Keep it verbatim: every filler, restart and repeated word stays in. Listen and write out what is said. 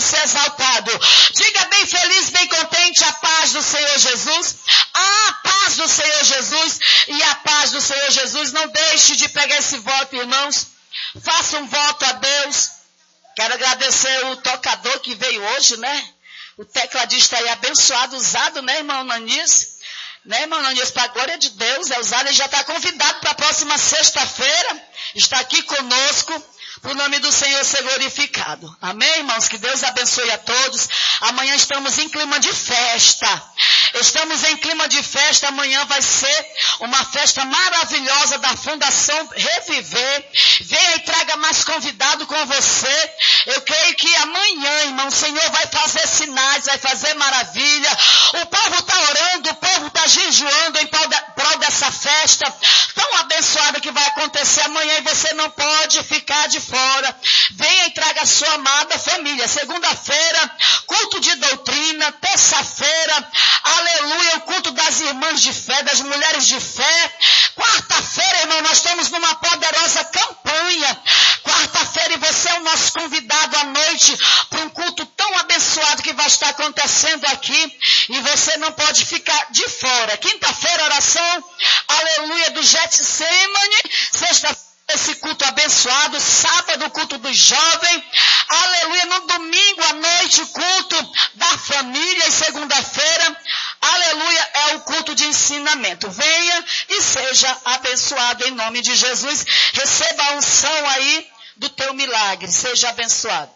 ser exaltado. Diga bem feliz, bem contente, a paz do Senhor Jesus. A paz do Senhor Jesus e a paz do Senhor Jesus. Não deixe de pegar esse voto, irmãos. Faça um voto a Deus. Quero agradecer o tocador que veio hoje, né? O tecladista aí abençoado, usado, né, irmão Nanias? Né, irmão Nanias, para a glória de Deus, é usado. Ele já está convidado para a próxima sexta-feira. Está aqui conosco. O nome do Senhor ser glorificado. Amém, irmãos? Que Deus abençoe a todos. Amanhã estamos em clima de festa. Estamos em clima de festa. Amanhã vai ser uma festa maravilhosa da Fundação Reviver. Venha e traga mais convidado com você. Eu creio que amanhã, irmão, o Senhor vai fazer sinais, vai fazer maravilha. O povo está orando, o povo está jejuando em prol, de, prol dessa festa tão abençoada que vai acontecer amanhã e você não pode ficar de fora. Venha e traga a sua amada família. Segunda-feira, culto de doutrina. Terça-feira, aleluia, o culto das irmãs de fé, das mulheres de fé. Quarta-feira, irmão, nós estamos numa poderosa campanha. Quarta-feira, e você é o nosso convidado à noite para um culto tão abençoado que vai estar acontecendo aqui. E você não pode ficar de fora. Quinta-feira, oração, aleluia, do Getsemane. Sexta-feira, esse culto abençoado. Sábado, o culto dos jovens. Aleluia, no domingo à noite, o culto da família. E segunda-feira, aleluia, é o culto de ensinamento. Venha e seja abençoado em nome de Jesus. Receba a unção aí do teu milagre. Seja abençoado.